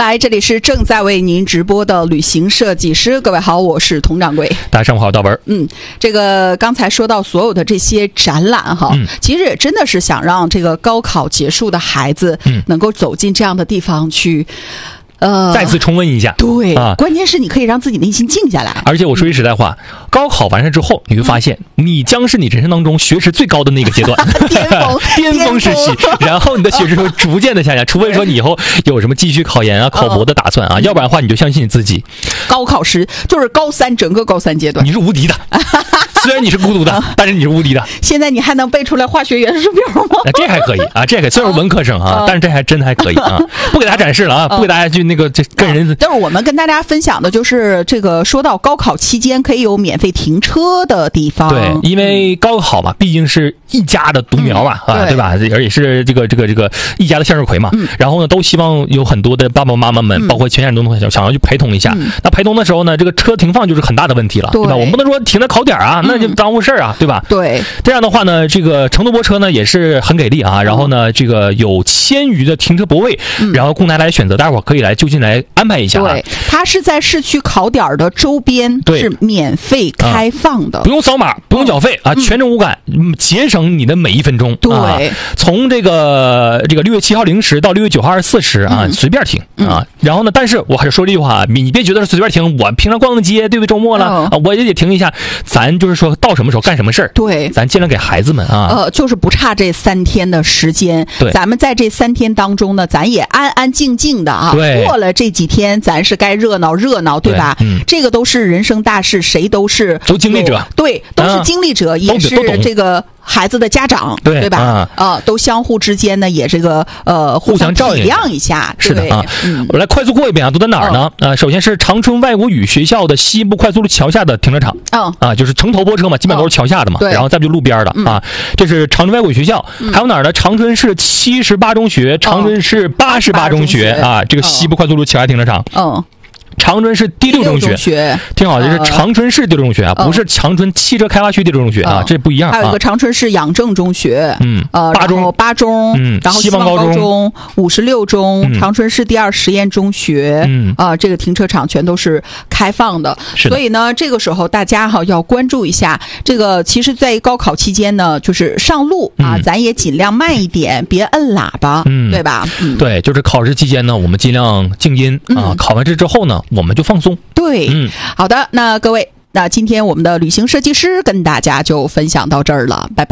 来，这里是正在为您直播的旅行设计师。各位好，我是佟掌柜。 大家上午好，道文。 这个刚才说到所有的这些展览哈，其实也真的是想让这个高考结束的孩子能够走进这样的地方去。 再次重温一下， 对啊，关键是你可以让自己内心静下来。 而且我说句实在话，高考完事之后，你会发现，你将是你人生当中学识最高的那个阶段，巅峰时期。然后你的学识会逐渐的下降，除非说你以后有什么继续考研啊、考博的打算啊，要不然的话，你就相信你自己。 高考时就是高三，整个高三阶段， 你是无敌的。虽然你是孤独的，但是你是无敌的。 现在你还能背出来化学元素表吗？ 这还可以啊，这个虽然是文科生啊，但是这还真的还可以啊。不给大家展示了啊，不给大家去那个这跟人。 但是我们跟大家分享的就是这个，说到高考期间可以有免费停车的地方。 对，因为高考嘛，毕竟是一家的独苗嘛，对吧？而且是这个一家的向日葵嘛。然后呢，都希望有很多的爸爸妈妈们，包括全家人都想要去陪同一下。那陪同的时候呢，这个车停放就是很大的问题了，对吧？我们不能说停在考点啊，那就耽误事儿啊，对吧？ 对。 这样的话呢，这个成都泊车呢也是很给力啊。然后呢，这个有1000余的停车泊位，然后供大家来选择，大伙可以来就近来安排一下。 对，它是在市区考点的周边，是免费开放的， 不用扫码，不用缴费啊，全程无感，节省你的每1分钟。 对， 从这个6月7号0时到6月9号24时啊，随便停啊。然后呢，但是我还是说这句话，你别觉得是随便停，我平常逛个街，对不对？周末了啊，我也得停一下。咱就是说到什么时候干什么事儿， 对， 咱尽量给孩子们啊， 就是不差这3天的时间。 对， 咱们在这3天当中呢，咱也安安静静的啊，过了这几天，咱是该热闹，对吧？这个都是人生大事，谁都经历者，对，都是经历者，也是这个孩子的家长，对吧？都相互之间呢，也这个互相体谅一下。 是的啊，我来快速过一遍啊，都在哪儿呢？首先是长春外国语学校的西部快速路桥下的停车场，就是城头泊车嘛，基本上都是桥下的嘛，然后再不就路边的啊。这是长春外国语学校，还有哪儿呢？长春市78中学、长春市88中学啊，这个西部快速路桥下停车场。长春市第6中学，挺好的，这是长春市第6中学啊，不是长春汽车开发区第6中学啊，这不一样。 还有一个长春市养正中学，八中，然后西望高中、56中，长春市第2实验中学，这个停车场全都是开放的。所以呢，这个时候大家要关注一下这个。其实，在高考期间呢，就是上路啊，咱也尽量慢一点，别摁喇叭，对吧？ 对，就是考试期间呢，我们尽量静音啊。考完试之后呢，我们就放松。 对，好的，那各位，那今天我们的旅行设计师跟大家就分享到这儿了，拜拜。